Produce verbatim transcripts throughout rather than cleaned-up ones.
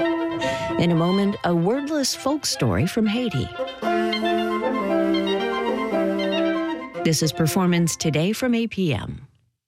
In a moment, a wordless folk story from Haiti. This is Performance Today from A P M.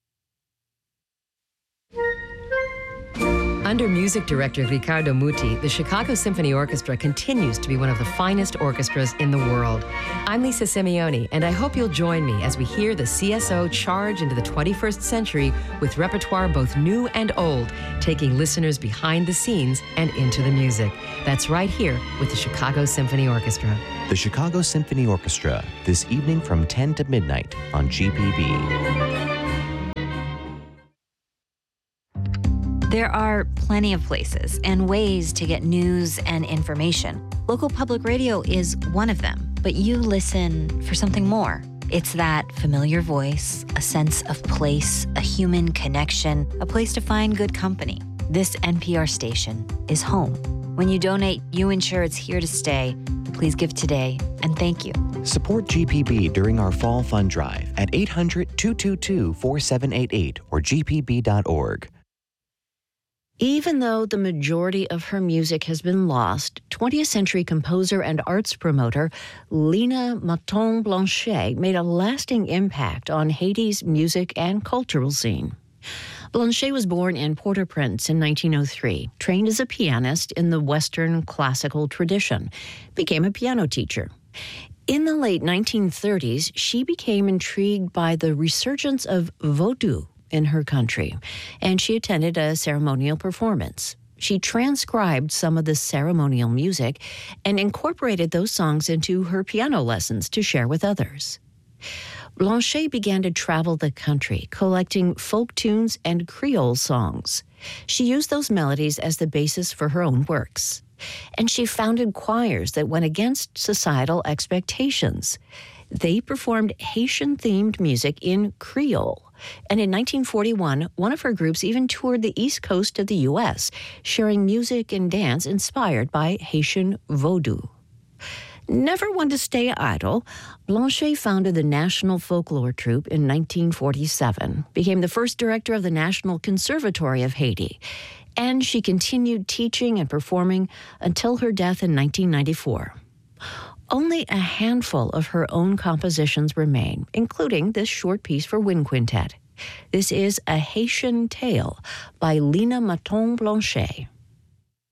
Under music director Riccardo Muti, the Chicago Symphony Orchestra continues to be one of the finest orchestras in the world. I'm Lisa Simeoni, and I hope you'll join me as we hear the C S O charge into the twenty-first century with repertoire both new and old, taking listeners behind the scenes and into the music. That's right here with the Chicago Symphony Orchestra. The Chicago Symphony Orchestra, this evening from ten to midnight on G P B. There are plenty of places and ways to get news and information. Local public radio is one of them, but you listen for something more. It's that familiar voice, a sense of place, a human connection, a place to find good company. This N P R station is home. When you donate, you ensure it's here to stay. Please give today, and thank you. Support G P B during our Fall Fund Drive at eight hundred, two two two, four seven eight eight or g p b dot org. Even though the majority of her music has been lost, twentieth century composer and arts promoter Lina Moton-Blanchet made a lasting impact on Haiti's music and cultural scene. Blanchet was born in Port-au-Prince in nineteen oh three, trained as a pianist in the Western classical tradition, became a piano teacher. In the late nineteen thirties, she became intrigued by the resurgence of Vodou in her country, and she attended a ceremonial performance. She transcribed some of the ceremonial music and incorporated those songs into her piano lessons to share with others. Blanchet began to travel the country, collecting folk tunes and Creole songs. She used those melodies as the basis for her own works. And she founded choirs that went against societal expectations. They performed Haitian-themed music in Creole. And in nineteen forty-one, one of her groups even toured the east coast of the U S, sharing music and dance inspired by Haitian Vodou. Never one to stay idle, Blanchet founded the National Folklore Troupe in nineteen forty-seven, became the first director of the National Conservatory of Haiti, and she continued teaching and performing until her death in nineteen ninety-four. Only a handful of her own compositions remain, including this short piece for wind quintet. This is A Haitian Tale by Lina Moton-Blanchet.